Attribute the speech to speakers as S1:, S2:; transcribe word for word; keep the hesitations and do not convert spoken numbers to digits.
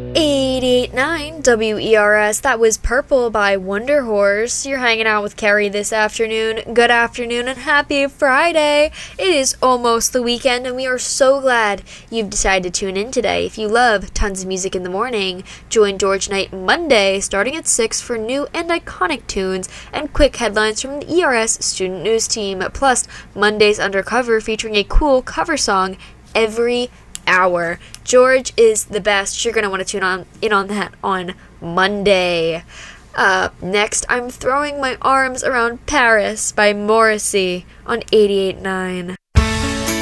S1: eighty-eight point nine W E R S. That was Purple by Wonder Horse. You're hanging out with Carrie this afternoon. Good afternoon and happy Friday. It is almost the weekend and we are so glad you've decided to tune in today. If you love tons of music in the morning, join George Knight Monday starting at six for new and iconic tunes and quick headlines from the E R S Student News Team. Plus, Monday's Undercover featuring a cool cover song every hour. George is the best. You're going to want to tune on in on that on Monday. Uh, next, I'm Throwing My Arms Around Paris by Morrissey on eighty-eight point nine.